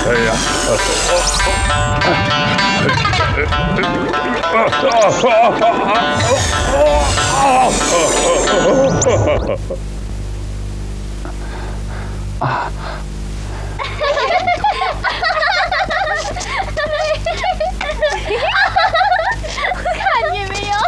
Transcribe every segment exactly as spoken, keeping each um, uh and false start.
哎呀！啊！ 看见没有？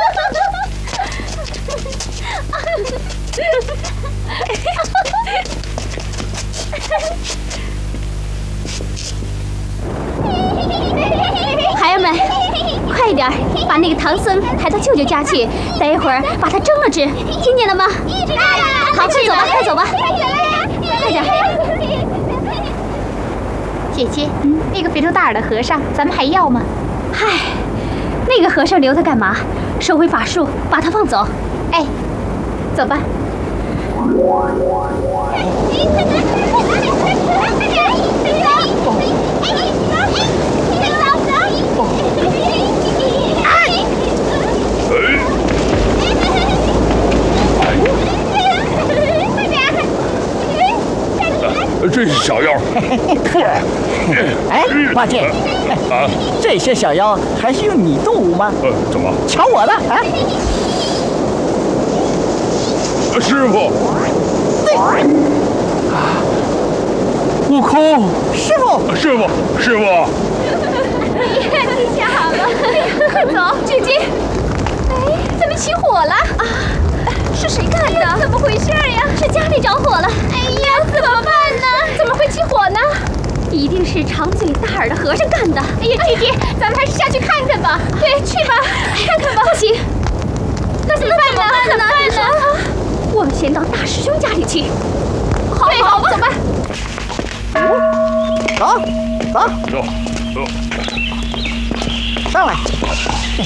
孩儿们，快点儿把那个唐僧抬到舅舅家去，待会儿把他蒸了吃，听见了吗？好，快走吧，快走吧，快点儿。 姐姐，那个肥头大耳的和尚，咱们还要吗？ 嗨，那个和尚留他干嘛？收回法术，把他放走。 哎，走吧。 这是小妖。 哎，八戒，啊，这些小妖还是用你动武吗？ 呃，怎么？ 瞧我的啊！ 师傅， 啊， 悟空， 师傅， 师傅，师傅， 你好了，快走，姐姐。哎，怎么起火了？啊，是谁干的？怎么回事呀？是家里着火了。哎呀，怎么办呢？怎么会起火呢？一定是长嘴大耳的和尚干的。哎呀，姐姐，咱们还是下去看看吧。对，去吧，看看吧。不行，那怎么办呢？怎么办呢？我们先到大师兄家里去。好，好吧，走吧。 走，走， 走，走， 上来。